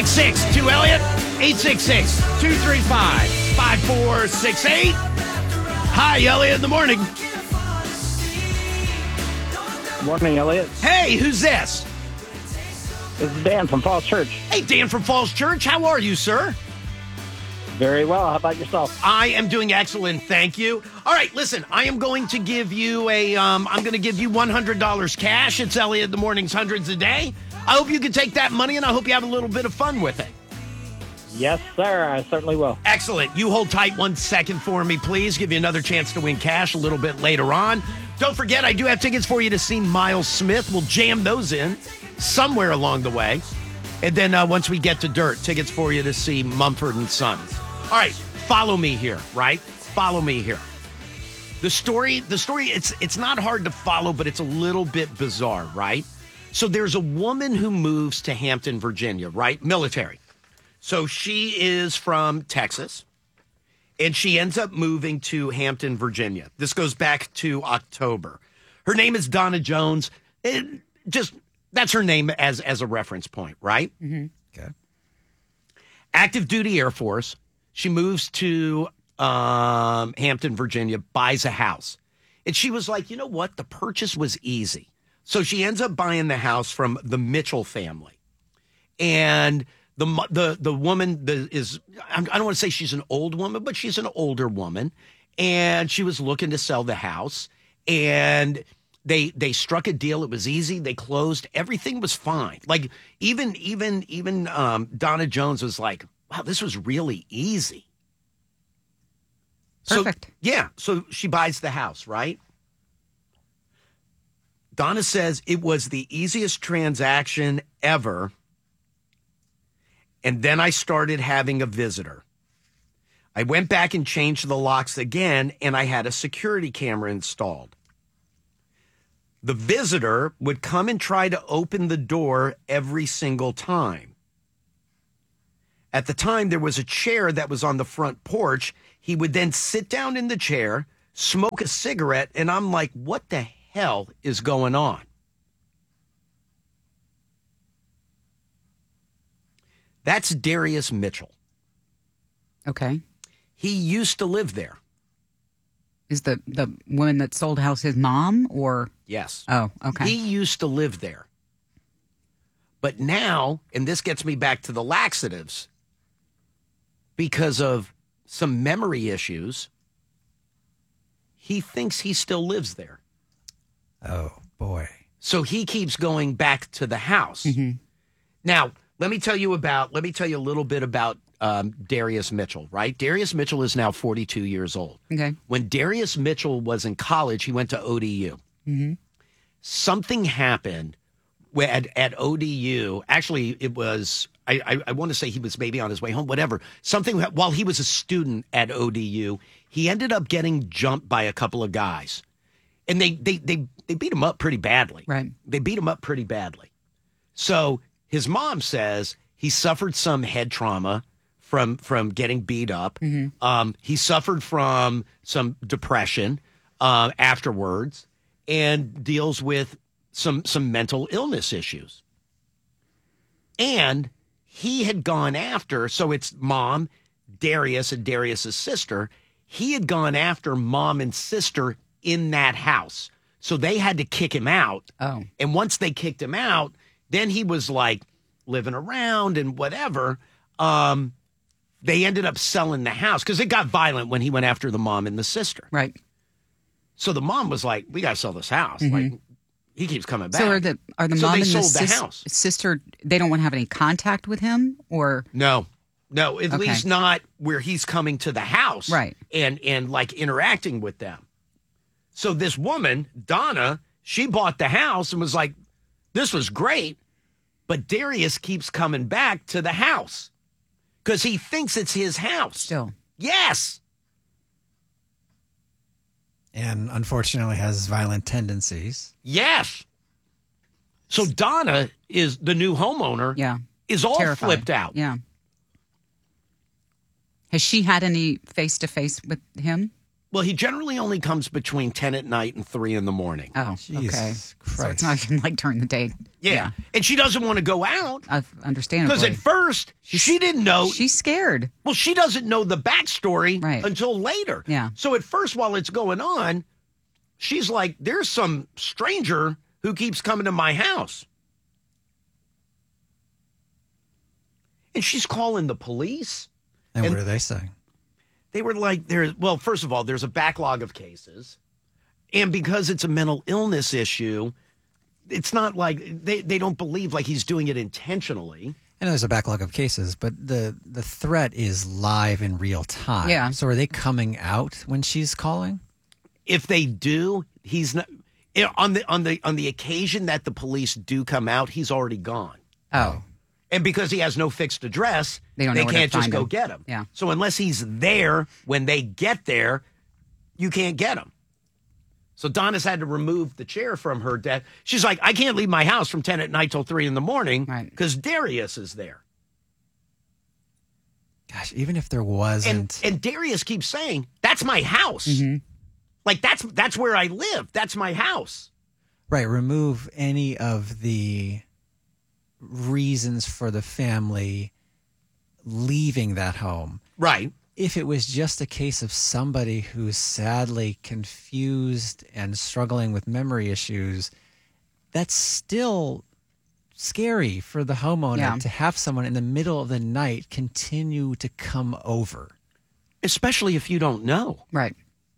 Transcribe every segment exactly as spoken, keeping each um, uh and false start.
six six two Elliott, eight six six two three five five four six eight. Hi, Elliott in the morning. Morning, Elliott. Hey, who's this? This is Dan from Falls Church. Hey, Dan from Falls Church. How are you, sir? Very well. How about yourself? I am doing excellent, thank you. All right, listen, I am going to give you a, um, I'm going to give you one hundred dollars cash. It's Elliott in the Morning's Hundreds a Day. I hope you can take that money, and I hope you have a little bit of fun with it. Yes, sir. I certainly will. Excellent. You hold tight one second for me, please. Give you another chance to win cash a little bit later on. Don't forget, I do have tickets for you to see Miles Smith. We'll jam those in somewhere along the way. And then uh, once we get to Dirt, tickets for you to see Mumford and Sons. All right, follow me here, right? Follow me here. The story, the story, it's it's not hard to follow, but it's a little bit bizarre, right? So there's a woman who moves to Hampton, Virginia, right? Military. So she is from Texas, and she ends up moving to Hampton, Virginia. This goes back to October. Her name is Donna Jones. It just that's her name as, as a reference point, right? Mm-hmm. Okay. Active duty Air Force. She moves to um, Hampton, Virginia, buys a house. And she was like, you know what? The purchase was easy. So she ends up buying the house from the Mitchell family. And the the the woman the, is, I don't want to say she's an old woman, but she's an older woman. And she was looking to sell the house. And they they struck a deal. It was easy. They closed. Everything was fine. Like even, even, even um, Donna Jones was like, wow, this was really easy. Perfect. So, yeah. So she buys the house, right? Donna says it was the easiest transaction ever. And then I started having a visitor. I went back and changed the locks again, and I had a security camera installed. The visitor would come and try to open the door every single time. At the time, there was a chair that was on the front porch. He would then sit down in the chair, smoke a cigarette, and I'm like, what the hell is going on? That's Darius Mitchell. Okay. He used to live there. Is the, the woman that sold the house his mom or? Yes. Oh, okay. He used to live there. But now, and this gets me back to the laxatives, because of some memory issues, he thinks he still lives there. Oh, boy. So he keeps going back to the house. Mm-hmm. Now, let me tell you about, let me tell you a little bit about um, Darius Mitchell, right? Darius Mitchell is now forty-two years old. Okay. When Darius Mitchell was in college, he went to O D U. Mm-hmm. Something happened at, at O D U. Actually, it was, I, I, I want to say he was maybe on his way home, whatever. Something, while he was a student at O D U, he ended up getting jumped by a couple of guys. And they, they, they, they beat him up pretty badly. Right. They beat him up pretty badly. So his mom says he suffered some head trauma from, from getting beat up. Mm-hmm. Um, he suffered from some depression uh, afterwards and deals with some some mental illness issues. And he had gone after, so it's mom, Darius, and Darius's sister. He had gone after mom and sister in that house. So they had to kick him out. Oh. And once they kicked him out, then he was like living around and whatever. Um, they ended up selling the house because it got violent when he went after the mom and the sister. Right. So the mom was like, we got to sell this house. Mm-hmm. Like, he keeps coming back. So are the are the so mom they and sold the, the sis- house. sister, they don't want to have any contact with him or? No, no, at Okay. least not where he's coming to the house. Right. And, and like interacting with them. So this woman, Donna, she bought the house and was like, this was great. But Darius keeps coming back to the house because he thinks it's his house. Still. Yes. And unfortunately has violent tendencies. Yes. So Donna is the new homeowner. Yeah. Is all Terrified. flipped out. Yeah. Has she had any face to face with him? Well, he generally only comes between ten at night and three in the morning. Oh, Jesus okay. Christ. So it's not even like during the day. Yeah. And she doesn't want to go out. Uh, understandably. Because at first, she didn't know. She's scared. Well, she doesn't know the backstory Right. until later. Yeah. So at first, while it's going on, she's like, there's some stranger who keeps coming to my house. And she's calling the police. And, And- what are they saying? They were like, there. Well, first of all, there's a backlog of cases. And because it's a mental illness issue, it's not like they, they don't believe like he's doing it intentionally. I know there's a backlog of cases, but the, the threat is live in real time. Yeah. So are they coming out when she's calling? If they do, he's not you know, on the on the on the occasion that the police do come out, he's already gone. Oh. And because he has no fixed address, They don't know where to can't just find go him. get him. Yeah. So unless he's there when they get there, you can't get him. So Donna's had to remove the chair from her desk. She's like, I can't leave my house from ten at night till three in the morning Right. because Darius is there. Gosh, even if there And wasn't. and Darius keeps saying, that's my house. Mm-hmm. Like that's that's where I live. That's my house. Right, remove any of the reasons for the family leaving that home. Right. If it was just a case of somebody who's sadly confused and struggling with memory issues, that's still scary for the homeowner Yeah. to have someone in the middle of the night continue to come over. Especially if you don't know. Right.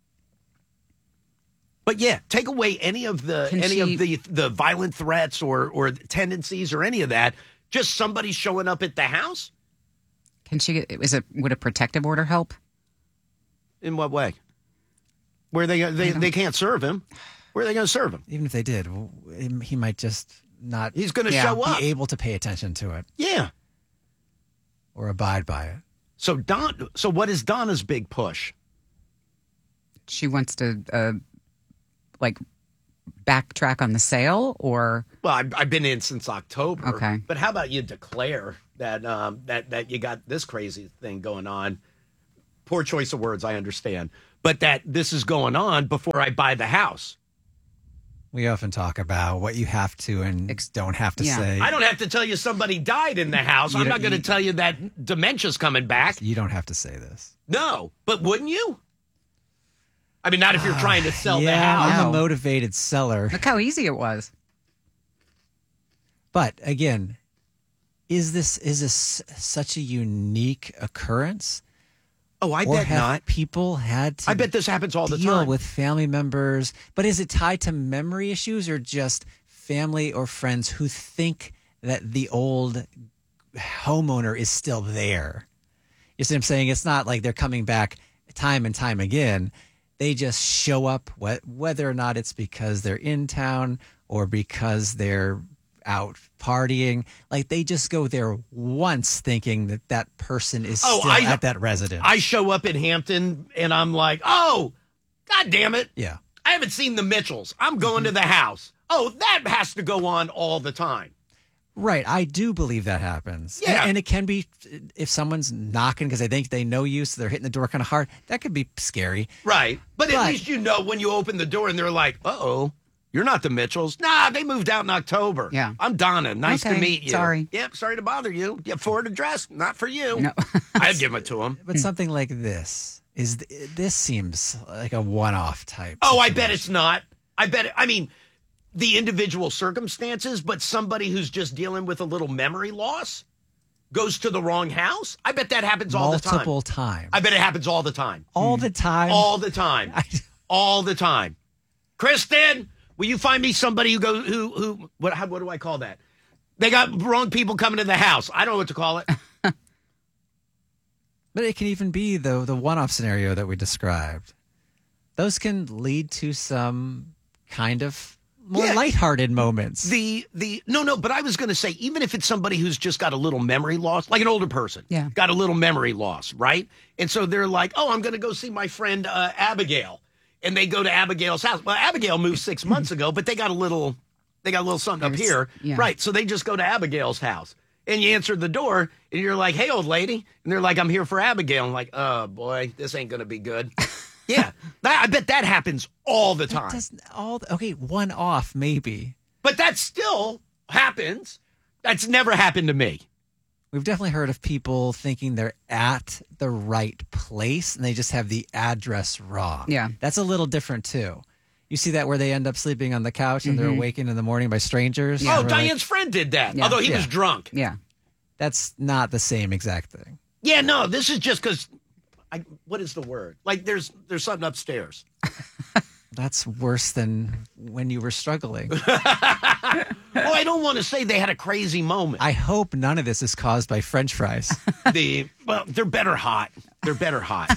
But yeah, take away any of the Can any she- of the the violent threats or or tendencies or any of that. Just somebody showing up at the house. Can she get, is it, would a protective order help? In what way? Where they they they can't serve him. Where are they going to serve him? Even if they did, w- he might just not He's going to Yeah. show be up. able to pay attention to it Yeah. or abide by it. So Don. So what is Donna's big push? She wants to, uh, like, backtrack on the sale or. Well, I've, I've been in since October. Okay. But how about you declare that um, that that you got this crazy thing going on? Poor choice of words, I understand, but that this is going on before I buy the house. We often talk about what you have to and Ex- don't have to yeah. say. I don't have to tell you somebody died in the house. You I'm don't- not going to you- tell you that dementia's coming back. You don't have to say this. No, but wouldn't you? I mean, not if you're trying to sell the yeah, house. I'm No. a motivated seller. Look how easy it was. But again, is this is this such a unique occurrence? Oh, I or bet have not. people had to I bet this happens all the deal time. with family members? But is it tied to memory issues or just family or friends who think that the old homeowner is still there? You see what I'm saying? It's not like they're coming back time and time again. They just show up, wh- whether or not it's because they're in town or because they're out partying. Like they just go there once thinking that that person is Oh, still I- at that residence. I show up in Hampton and I'm like, oh, God damn it. yeah. I haven't seen the Mitchells. I'm going to the house. Oh, that has to go on all the time. Right. I do believe that happens. Yeah. And, and it can be if someone's knocking because they think they know you, so they're hitting the door kind of hard. That could be scary. Right. But at But- least you know when you open the door and they're like, uh-oh, you're not the Mitchells. Nah, they moved out in October. Yeah. I'm Donna. Nice to Okay, meet you. sorry. Yep, sorry to bother you. Yeah, Ford address, not for you. No. I'd give it to him. But something like this is this seems like a one-off type. Oh, I bet situation. it's not. I bet, it, I mean, the individual circumstances, but somebody who's just dealing with a little memory loss goes to the wrong house. I bet that happens all the time. multiple times. I bet it happens all the time. all the time. All the time. I, all the time. Kristen, will you find me somebody who goes who who what how, what do I call that? They got wrong people coming to the house. I don't know what to call it. but it can even be the the one-off scenario that we described. Those can lead to some kind of more Yeah. lighthearted moments. The the no no, but I was going to say even if it's somebody who's just got a little memory loss, like an older person, Yeah. got a little memory loss, right? And so they're like, oh, I'm going to go see my friend uh, Abigail, and they go to Abigail's house. Well, Abigail moved six months ago, but they got a little they got a little something up There's- here, yeah. right? So they just go to Abigail's house. And you answer the door, and you're like, hey, old lady. And they're like, I'm here for Abigail. I'm like, oh, boy, this ain't going to be good. Yeah, that, I bet that happens all the That time. doesn't all okay, one off maybe. But that still happens. That's never happened to me. We've definitely heard of people thinking they're at the right place and they just have the address wrong. Yeah. That's a little different too. You see that where they end up sleeping on the couch and they're awakened in the morning by strangers? Oh, And we're like, Diane's friend did that, Yeah. although he Yeah. was drunk. Yeah. that's not the same exact thing. Yeah, no, this is just because, what is the word? Like there's there's something upstairs. That's worse than when you were struggling. Well, I don't want to say they had a crazy moment. I hope none of this is caused by French fries. the Well, they're better hot. They're better hot.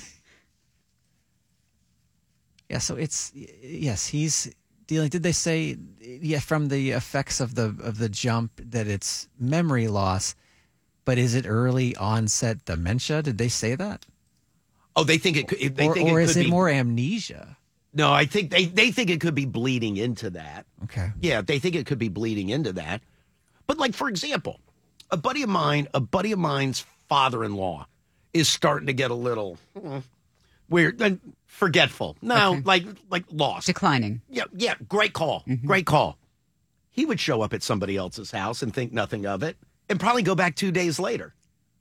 Yeah, so it's yes, he's dealing. Did they say yeah from the effects of the of the jump that it's memory loss, but is it early onset dementia? Did they say that, Oh, they think it could. They or, think or it is could it be, more amnesia? No, I think they they think it could be bleeding into that. Okay, Yeah, they think it could be bleeding into that. But like for example, a buddy of mine, a buddy of mine's father-in-law is starting to get a little hmm, weird and forgetful. No, Okay. like like lost. Declining. Yeah, yeah, great call. Great call. He would show up at somebody else's house and think nothing of it and probably go back two days later.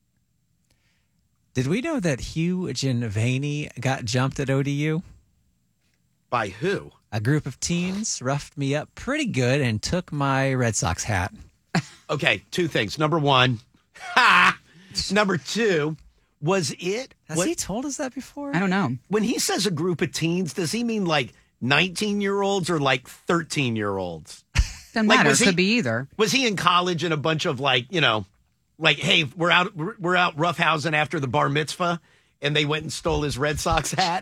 did we know that Hugh Genvaney got jumped at O D U? By who? A group of teens roughed me up pretty good and took my Red Sox hat. Okay, two things. Number one, ha! Number two, was it Has what- he told us that before? I don't know. when he says a group of teens, does he mean like nineteen year olds or like thirteen year olds? Doesn't Like, matter. was It he- could be either. Was he in college and a bunch of like, you know, like, hey, we're out, we're we're out roughhousing after the bar mitzvah, and they went and stole his Red Sox hat?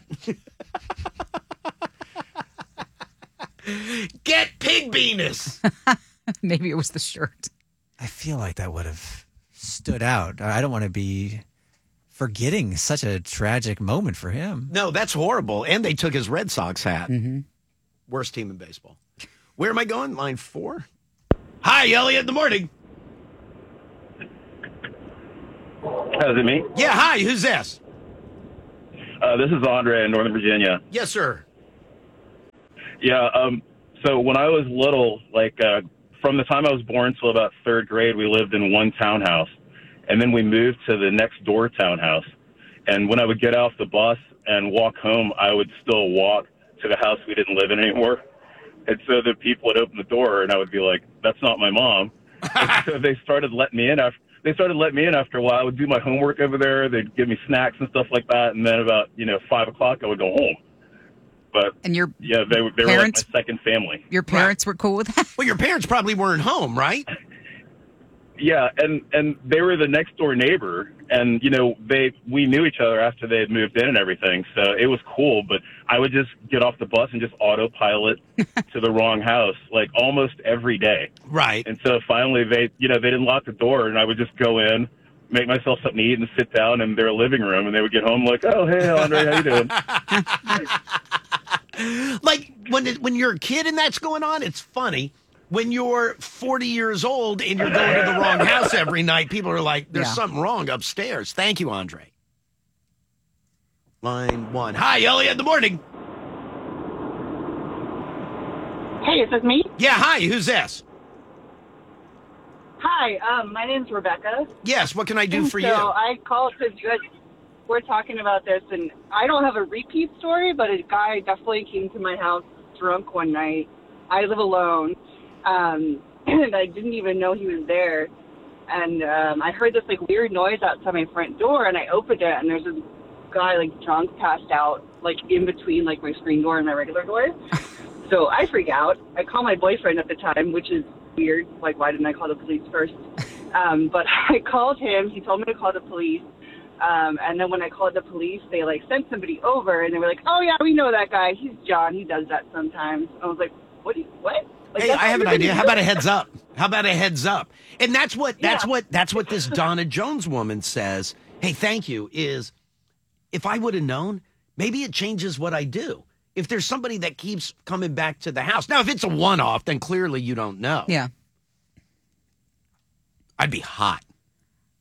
Get pig Venus. Maybe it was the shirt. I feel like that would have stood out. I don't want to be forgetting such a tragic moment for him. No, that's horrible. And they took his Red Sox hat. Worst team in baseball. Where am I going? Line four. Hi, Elliot. In the morning. Oh, is it me? Yeah, hi. Who's this? Uh, this is Andre in Northern Virginia. Yes, sir. Yeah, um, so when I was little, like uh, from the time I was born till about third grade, we lived in one townhouse. And then we moved to the next door townhouse. And when I would get off the bus and walk home, I would still walk to the house we didn't live in anymore. And so the people would open the door, and I would be like, that's not my mom. And so they started letting me in after. They started letting me in after a while. I would do my homework over there. They'd give me snacks and stuff like that. And then about, you know, five o'clock, I would go home. But, And your yeah, they, were- they were like Parents? my second family. your parents were cool with that? Well, your parents probably weren't home, right? Yeah, and, and they were the next door neighbor. And, you know, they we knew each other after they had moved in and everything. So it was cool. But I would just get off the bus and just autopilot to the wrong house, like almost every day. Right. And so finally, they, you know, they didn't lock the door, and I would just go in, make myself something to eat, and sit down in their living room, and they would get home like, "Oh, hey, Andre, how you doing?" Like when it, when you're a kid and that's going on, it's funny. When you're forty years old and you're going to the wrong house every night, people are like, "There's Yeah. something wrong upstairs." Thank you, Andre. Line one. Hi, Elliot. In the morning. Hey, is this me? Yeah. Hi. Who's this? Hi, um, my name's Rebecca. Yes. What can I do for so you? I called because you guys were talking about this, and I don't have a repeat story, but a guy definitely came to my house drunk one night. I live alone, um, and I didn't even know he was there. And um, I heard this like weird noise outside my front door, and I opened it, and there's this guy like drunk, passed out, like in between like my screen door and my regular door. So I freak out. I call my boyfriend at the time, which is weird. Like, why didn't I call the police first? Um, but I called him. He told me to call the police. Um, and then when I called the police, they, like, sent somebody over. And they were like, oh, yeah, we know that guy. He's John. He does that sometimes. I was like, what? Do you, what? Like, Hey, that's I all have an you're idea. gonna How do? about a heads up? How about a heads up? And that's what that's Yeah. what that's what this Donna Jones woman says. Hey, thank you. Is if I would have known, maybe it changes what I do. If there's somebody that keeps coming back to the house. Now, if it's a one-off, then clearly you don't know. Yeah. I'd be hot.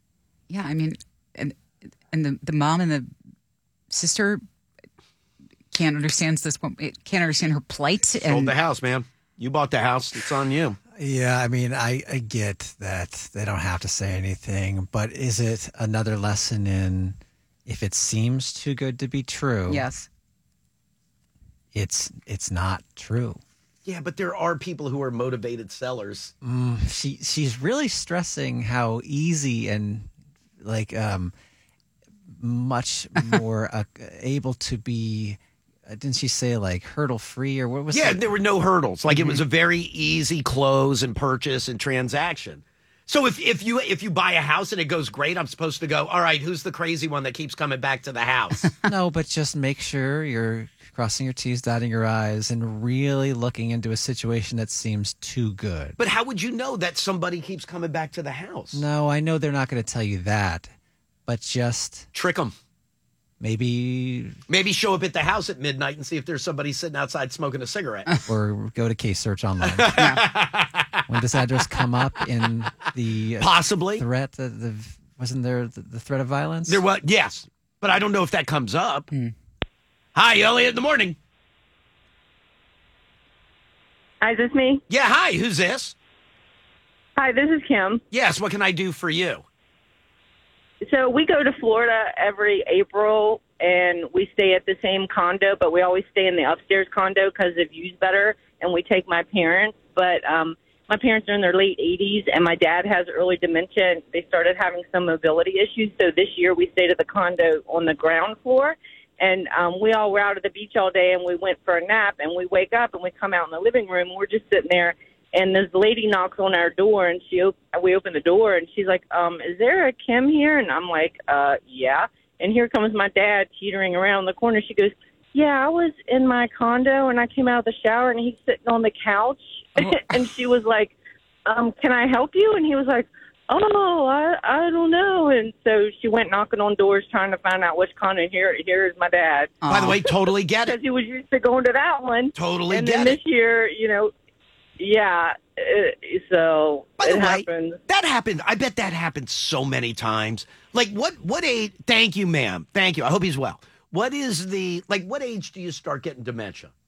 Yeah, I mean, and and the, the mom and the sister can't understand this. Can't understand her plight. Sold And the house, man. You bought the house. It's on you. Yeah, I mean, I, I get that they don't have to say anything, but is it another lesson in if it seems too good to be true? yes, it's it's not true. Yeah, but there are people who are motivated sellers. Mm, she she's really stressing how easy and like um much more uh, able to be. Uh, didn't she say like hurdle free or what was? Yeah, it? there were no hurdles. Like it was a very easy close and purchase and transaction. So if, if you if you buy a house and it goes great, I'm supposed to go, all right, who's the crazy one that keeps coming back to the house? No, but just make sure you're crossing your T's, dotting your I's, and really looking into a situation that seems too good. But how would you know that somebody keeps coming back to the house? No, I know they're not going to tell you that, but just Trick them. maybe Maybe show up at the house at midnight and see if there's somebody sitting outside smoking a cigarette. or go to Case Search online. When this address come up in the uh, Possibly. threat, the, the wasn't there the, the threat of violence? There was, yes, but I don't know if that comes up. Hi, Elliot, in the morning. Hi, is this me? Yeah, hi, who's this? Hi, this is Kim. Yes, what can I do for you? So we go to Florida every April, and we stay at the same condo, but we always stay in the upstairs condo because the view's better, and we take my parents. But um, my parents are in their late eighties, and my dad has early dementia. And they started having some mobility issues, so this year we stayed at the condo on the ground floor. And um, we all were out at the beach all day, and we went for a nap, and we wake up, and we come out in the living room, and we're just sitting there, and this lady knocks on our door, and she op- we open the door, and she's like, um, is there a Kim here? And I'm like, uh, yeah. And here comes my dad teetering around the corner. She goes, yeah, I was in my condo, and I came out of the shower, and he's sitting on the couch. And she was like, um, can I help you? And he was like, oh, I I don't know. And so she went knocking on doors trying to find out which condo. And here, here's my dad. By the way, totally get Because it. he was used to going to that one. Totally and get then it. this year, you know, yeah. Uh, so By the it way, happens. that happened. I bet that happened so many times. Like what? What age? Thank you, ma'am. Thank you. I hope he's well. What is the like? What age do you start getting dementia?